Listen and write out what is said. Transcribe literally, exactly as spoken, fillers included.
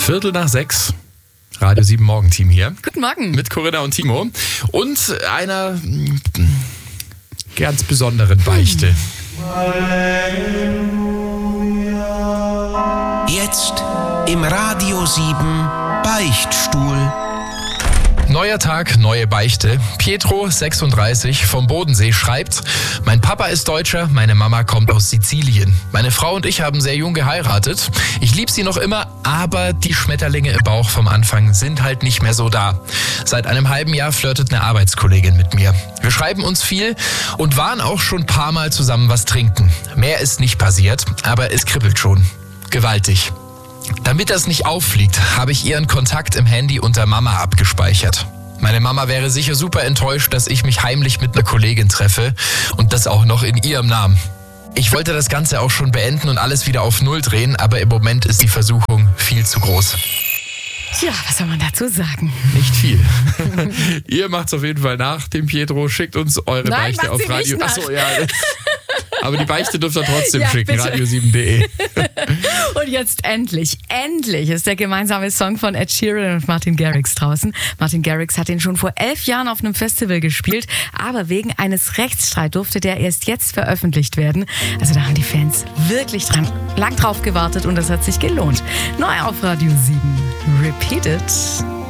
Viertel nach sechs. Radio sieben Morgenteam hier. Guten Morgen. Mit Corinna und Timo. Und einer ganz besonderen Beichte. Jetzt im Radio sieben Beichtstuhl. Neuer Tag, neue Beichte. Pietro, sechsunddreißig, vom Bodensee schreibt: Mein Papa ist Deutscher, meine Mama kommt aus Sizilien. Meine Frau und ich haben sehr jung geheiratet. Ich liebe sie noch immer, aber die Schmetterlinge im Bauch vom Anfang sind halt nicht mehr so da. Seit einem halben Jahr flirtet eine Arbeitskollegin mit mir. Wir schreiben uns viel und waren auch schon ein paar Mal zusammen was trinken. Mehr ist nicht passiert, aber es kribbelt schon. Gewaltig. Damit das nicht auffliegt, habe ich ihren Kontakt im Handy unter Mama abgespeichert. Meine Mama wäre sicher super enttäuscht, dass ich mich heimlich mit einer Kollegin treffe und das auch noch in ihrem Namen. Ich wollte das Ganze auch schon beenden und alles wieder auf Null drehen, aber im Moment ist die Versuchung viel zu groß. Ja, was soll man dazu sagen? Nicht viel. Ihr macht's auf jeden Fall nach, dem Pietro. Schickt uns eure Nein, Beichte macht auf sie Radio. nicht nach. Achso, ja. Aber die Beichte dürft ihr trotzdem Ja, schicken, bitte. radio sieben punkt de. Und jetzt endlich, endlich ist der gemeinsame Song von Ed Sheeran und Martin Garrix draußen. Martin Garrix hat ihn schon vor elf Jahren auf einem Festival gespielt, aber wegen eines Rechtsstreits durfte der erst jetzt veröffentlicht werden. Also da haben die Fans wirklich dran, lang drauf gewartet und das hat sich gelohnt. Neu auf Radio sieben. Repeat it.